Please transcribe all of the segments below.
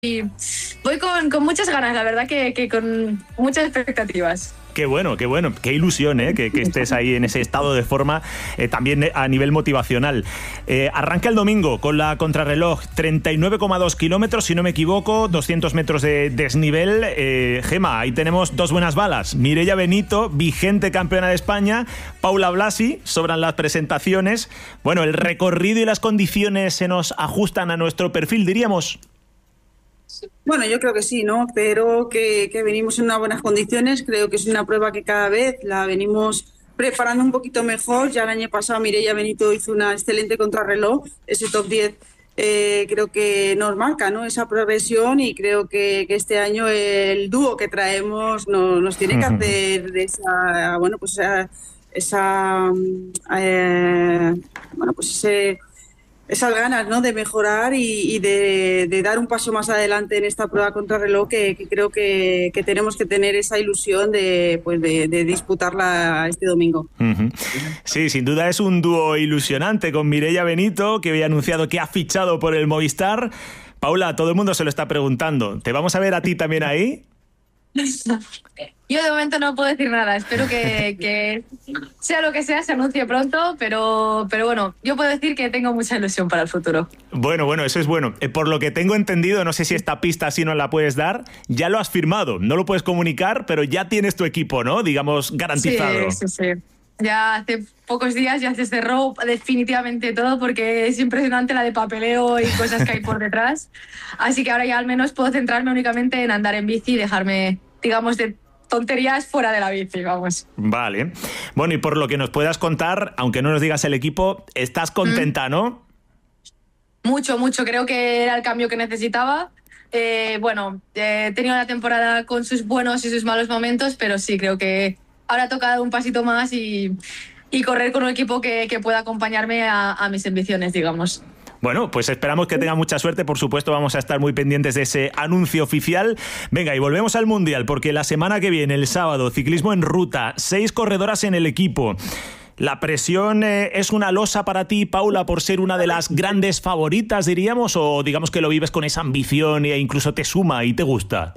voy con muchas ganas, la verdad que con muchas expectativas. Qué bueno, qué ilusión, que estés ahí en ese estado de forma, también a nivel motivacional. Arranca el domingo con la contrarreloj, 39,2 kilómetros, si no me equivoco, 200 metros de desnivel. Gema, ahí tenemos dos buenas balas. Mireia Benito, vigente campeona de España, Paula Blasi, sobran las presentaciones. Bueno, el recorrido y las condiciones se nos ajustan a nuestro perfil, diríamos. Bueno, yo creo que sí, ¿no? Pero que venimos en unas buenas condiciones. Creo que es una prueba que cada vez la venimos preparando un poquito mejor. Ya el año pasado Mireia Benito hizo una excelente contrarreloj. Ese top 10 creo que nos marca, ¿no? Esa progresión, y creo que este año el dúo que traemos nos tiene que hacer esa, bueno, pues esas ganas, ¿no?, de mejorar y de dar un paso más adelante en esta prueba contrarreloj, que creo que tenemos que tener esa ilusión de disputarla este domingo. Sí, sin duda es un dúo ilusionante con Mireia Benito, que había anunciado que ha fichado por el Movistar. Paula, todo el mundo se lo está preguntando. ¿Te vamos a ver a ti también ahí? Yo de momento no puedo decir nada. Espero que sea lo que sea, se anuncie pronto, pero bueno, yo puedo decir que tengo mucha ilusión para el futuro. Bueno, eso es bueno. Por lo que tengo entendido, no sé si esta pista sí nos la puedes dar, ya lo has firmado, no lo puedes comunicar, pero ya tienes tu equipo, ¿no? Digamos, garantizado. Sí. Ya hace pocos días ya se cerró definitivamente todo, porque es impresionante la de papeleo y cosas que hay por detrás. Así que ahora ya al menos puedo centrarme únicamente en andar en bici y dejarme, digamos, de tonterías fuera de la bici, vamos. Vale. Bueno, y por lo que nos puedas contar, aunque no nos digas el equipo, ¿estás contenta, no? Mucho. Creo que era el cambio que necesitaba. He tenido una temporada con sus buenos y sus malos momentos, pero sí, creo que ahora toca dar un pasito más y correr con un equipo que pueda acompañarme a mis ambiciones, digamos. Bueno, pues esperamos que tenga mucha suerte. Por supuesto, vamos a estar muy pendientes de ese anuncio oficial. Venga, y volvemos al Mundial, porque la semana que viene, el sábado, ciclismo en ruta, 6 corredoras en el equipo. ¿La presión es una losa para ti, Paula, por ser una de las grandes favoritas, diríamos? ¿O digamos que lo vives con esa ambición e incluso te suma y te gusta?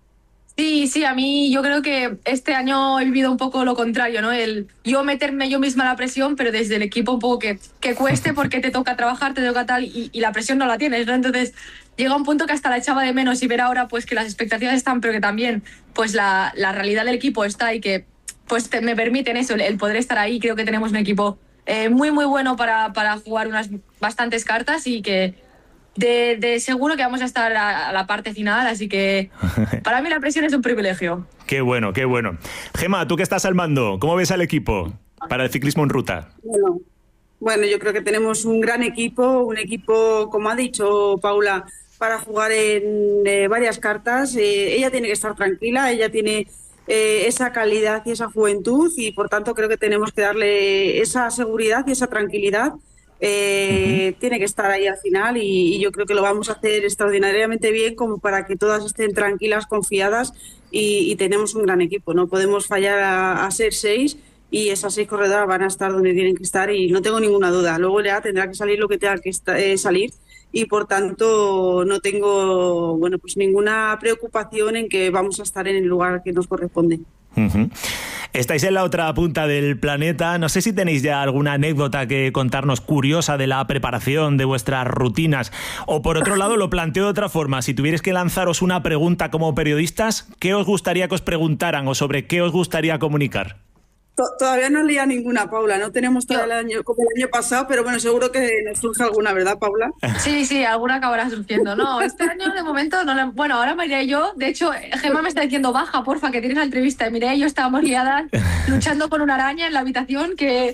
Sí, a mí yo creo que este año he vivido un poco lo contrario, ¿no? El yo meterme yo misma la presión, pero desde el equipo un poco que cueste, porque te toca trabajar, te toca tal, y la presión no la tienes, ¿no? Entonces llega un punto que hasta la echaba de menos, y ver ahora pues que las expectativas están, pero que también pues la realidad del equipo está, y que pues me permiten eso, el poder estar ahí. Creo que tenemos un equipo muy bueno para jugar unas bastantes cartas, y que de seguro que vamos a estar a la parte final, así que para mí la presión es un privilegio. Qué bueno. Gema, tú que estás al mando, ¿cómo ves al equipo para el ciclismo en ruta? Bueno, yo creo que tenemos un gran equipo, como ha dicho Paula, para jugar en varias cartas. Ella tiene que estar tranquila, ella tiene esa calidad y esa juventud, y por tanto creo que tenemos que darle esa seguridad y esa tranquilidad. Tiene que estar ahí al final, y yo creo que lo vamos a hacer extraordinariamente bien, como para que todas estén tranquilas, confiadas, y tenemos un gran equipo. No podemos fallar a ser 6, y esas 6 corredoras van a estar donde tienen que estar, y no tengo ninguna duda. Luego ya tendrá que salir lo que tenga que salir, y por tanto no tengo ninguna preocupación en que vamos a estar en el lugar que nos corresponde. Estáis en la otra punta del planeta. No sé si tenéis ya alguna anécdota que contarnos curiosa de la preparación, de vuestras rutinas. O por otro lado, lo planteo de otra forma. Si tuvierais que lanzaros una pregunta como periodistas, ¿qué os gustaría que os preguntaran, o sobre qué os gustaría comunicar? Todavía no leía ninguna, Paula. No tenemos todo el año como el año pasado, pero bueno, seguro que nos surge alguna, ¿verdad, Paula? Sí, alguna acabará surgiendo. No, este año de momento no. Bueno, ahora Mireia y yo, de hecho, Gemma me está diciendo: baja, porfa, que tienes la entrevista. Y Mireia y yo estábamos liadas luchando con una araña en la habitación que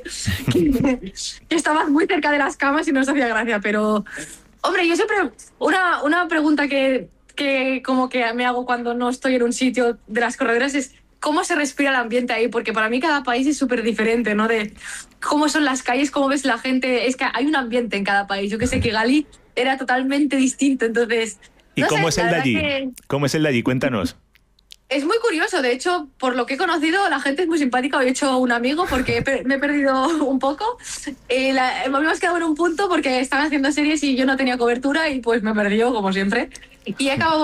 estaba muy cerca de las camas y nos hacía gracia. Pero, hombre, yo siempre... Una pregunta que como que me hago cuando no estoy en un sitio de las corredoras es: ¿cómo se respira el ambiente ahí? Porque para mí cada país es súper diferente, ¿no? De cómo son las calles, cómo ves la gente. Es que hay un ambiente en cada país. Yo que sé que Gali era totalmente distinto, entonces... ¿Y cómo es el de allí? ¿Cómo es el de allí? Cuéntanos. Es muy curioso, de hecho, por lo que he conocido, la gente es muy simpática. Hoy he hecho un amigo porque me he perdido un poco. Me habíamos quedado en un punto porque estaban haciendo series y yo no tenía cobertura, y pues me perdió, como siempre. Y he acabado